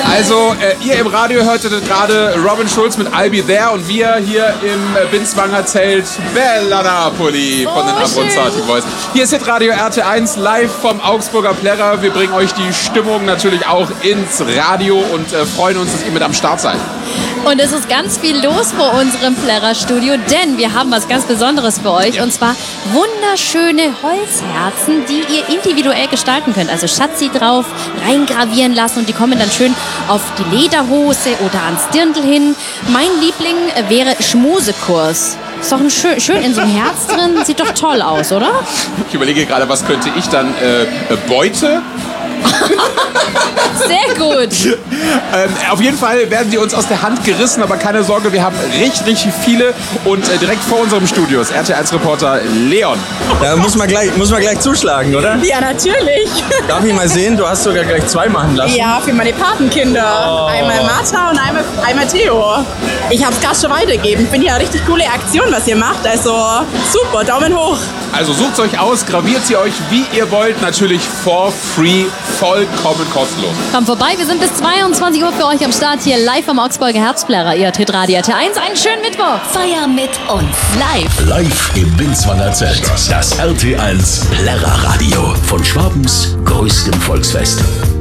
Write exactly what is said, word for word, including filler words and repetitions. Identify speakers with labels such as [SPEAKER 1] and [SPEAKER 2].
[SPEAKER 1] Also, äh, ihr im Radio hörtet gerade Robin Schulz mit I'll Be There und wir hier im äh, Binswanger Zelt Bella Napoli von den
[SPEAKER 2] Oh,
[SPEAKER 1] Abronzati Boys. Hier ist Hitradio R T eins live vom Augsburger Plärrer. Wir bringen euch die Stimmung natürlich auch ins Radio und äh, freuen uns, dass ihr mit am Start seid.
[SPEAKER 2] Und es ist ganz viel los vor unserem Plärrer-Studio, denn wir haben was ganz Besonderes für euch.
[SPEAKER 1] Ja.
[SPEAKER 2] Und zwar wunderschöne Holzherzen, die ihr individuell gestalten könnt. Also Schatzi drauf reingravieren lassen und die kommen dann schön auf die Lederhose oder ans Dirndl hin. Mein Liebling wäre Schmusekurs. Ist doch ein schön, schön in so einem Herz drin. Sieht doch toll aus, oder?
[SPEAKER 1] Ich überlege gerade, was könnte ich dann äh, äh, Beute?
[SPEAKER 2] Sehr gut.
[SPEAKER 1] Ähm, auf jeden Fall werden die uns aus der Hand gerissen, aber keine Sorge, wir haben richtig, richtig viele und äh, direkt vor unserem Studio ist R T eins Reporter Leon.
[SPEAKER 3] Da muss man gleich, muss man gleich zuschlagen, oder?
[SPEAKER 4] Ja, natürlich.
[SPEAKER 3] Darf ich mal sehen? Du hast sogar gleich zwei machen lassen.
[SPEAKER 4] Ja, für meine Patenkinder.
[SPEAKER 3] Oh.
[SPEAKER 4] Einmal Martha und einmal, einmal Theo. Ich habe es gerade schon weitergegeben. Ich finde ja eine richtig coole Aktion, was ihr macht. Also super, Daumen hoch.
[SPEAKER 1] Also sucht euch aus, graviert sie euch, wie ihr wollt, natürlich for free, vollkommen kostenlos.
[SPEAKER 2] Kommt vorbei, wir sind bis zweiundzwanzig Uhr für euch am Start hier live am Augsburger Herzplärrer. Ihr hört Hitradio R T eins. Einen schönen Mittwoch.
[SPEAKER 5] Feier mit uns live.
[SPEAKER 6] Live im Binswanger Zelt. Das R T eins Plärrer Radio von Schwabens größtem Volksfest.